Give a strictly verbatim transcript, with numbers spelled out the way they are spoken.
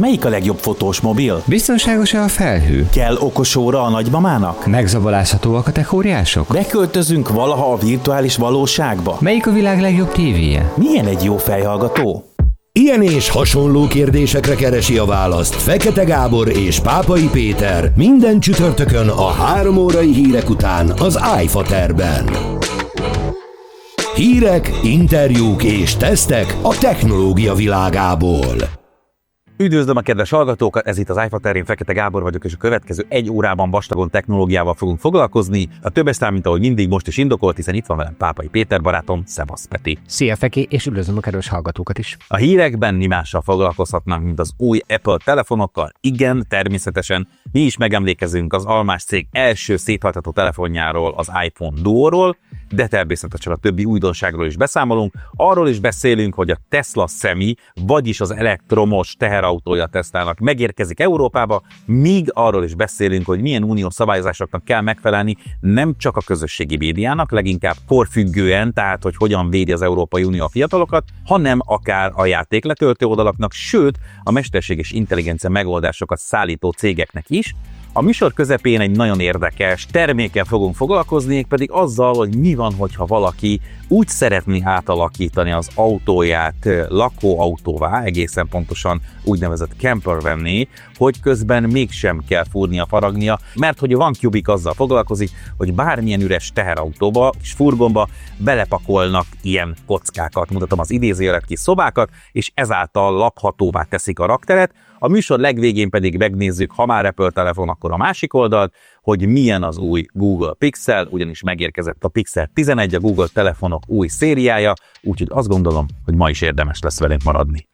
Melyik a legjobb fotós mobil? Biztonságos-e a felhő? Kell okos óra a nagymamának? Megzabolázhatóak a techóriások? Beköltözünk valaha a virtuális valóságba? Melyik a világ legjobb tévéje? Milyen egy jó fejhallgató? Ilyen és hasonló kérdésekre keresi a választ Fekete Gábor és Pápai Péter minden csütörtökön a három órai hírek után az iFaterben. Hírek, interjúk és tesztek a technológia világából. Üdvözlöm a kedves hallgatókat, ez itt az iFater, én Fekete Gábor vagyok, és a következő egy órában vastagon technológiával fogunk foglalkozni. A többes szám, mint ahogy mindig, most is indokolt, hiszen itt van velem Pápai Péter barátom, szevasz Peti. Szia Feki, és üdvözlöm a kedves hallgatókat is. A hírekben mi mással foglalkozhatnánk, mint az új Apple telefonokkal. Igen, természetesen mi is megemlékezünk az almás cég első széthajtható telefonjáról, az iPhone Duo-ról, de természetesen a többi újdonságról is beszámolunk. Arról is beszélünk, hogy a Tesla Semi, vagyis az elektromos teherautója Teslának megérkezik Európába, míg arról is beszélünk, hogy milyen uniós szabályozásoknak kell megfelelni, nem csak a közösségi médiának, leginkább korfüggően, tehát hogy hogyan védi az Európai Unió a fiatalokat, hanem akár a játékletöltő oldalaknak, sőt a mesterséges intelligencia megoldásokat szállító cégeknek is. A műsor közepén egy nagyon érdekes termékkel fogunk foglalkozni, pedig azzal, hogy mi van, hogyha valaki úgy szeretné átalakítani az autóját lakóautóvá, egészen pontosan úgynevezett campervanné, hogy közben mégsem kell fúrnia, faragnia, mert hogy a OneCubic azzal foglalkozik, hogy bármilyen üres teherautóba és furgonba belepakolnak ilyen kockákat, mutatom az idézőjelet kis szobákat, és ezáltal lakhatóvá teszik a rakteret. A műsor legvégén pedig megnézzük, ha már Apple telefon, akkor a másik oldalt, hogy milyen az új Google Pixel, ugyanis megérkezett a Pixel tizenegy, a Google telefonok új szériája, úgyhogy azt gondolom, hogy ma is érdemes lesz velünk maradni.